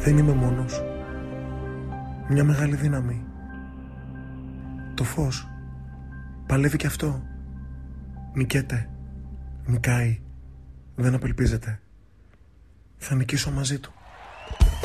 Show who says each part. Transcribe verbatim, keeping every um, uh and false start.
Speaker 1: Δεν είμαι μόνος. Μια μεγάλη δύναμη. Το φως. Παλεύει κι αυτό. Νικέται. Νικάει. Δεν απελπίζεται. Θα νικήσω μαζί του.